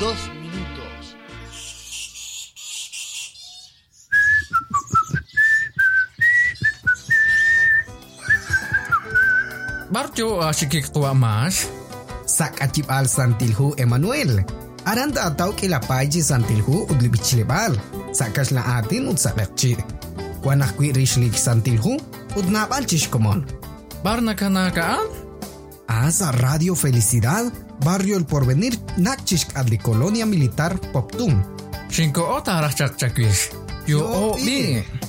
minutos. Barjo asyik tua mas. Sak acip al santilhu Emmanuel. Aranda atau kila paji santilhu udli bicilebal. Sakas la atin ud sakakci. Kuanak kwi rishlik santilhu ud nabal chishkomon. Barna kanakaan? Asa Radio Felicidad, Barrio El Porvenir, Nakchishk adli Colonia Militar Poptum. Shinko ota rachak chakwish. Yo o bi.